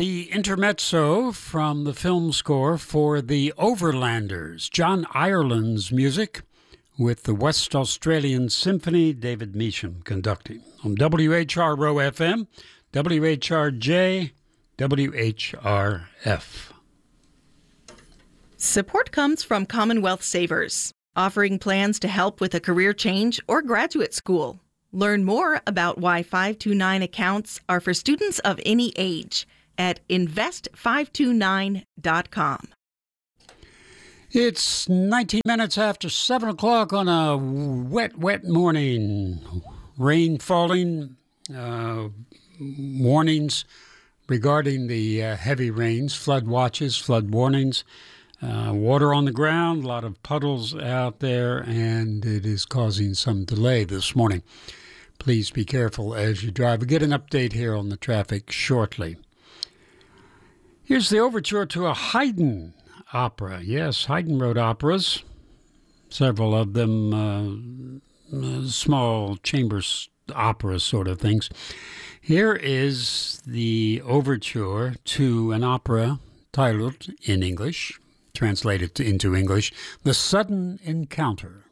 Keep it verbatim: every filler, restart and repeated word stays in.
the intermezzo from the film score for The Overlanders, John Ireland's music with the West Australian Symphony, David Measham conducting. On W H R O F M, W H R J, W H R F. Support comes from Commonwealth Savers, offering plans to help with a career change or graduate school. Learn more about why five two nine accounts are for students of any age at invest five two nine dot com. It's nineteen minutes after seven o'clock on a wet, wet morning. Rain falling, uh, warnings regarding the uh, heavy rains, flood watches, flood warnings, uh, water on the ground, a lot of puddles out there, and it is causing some delay this morning. Please be careful as you drive. We'll get an update here on the traffic shortly. Here's the overture to a Haydn opera. Yes, Haydn wrote operas, several of them uh, small chamber opera sort of things. Here is the overture to an opera titled in English, translated into English, The Sudden Encounter.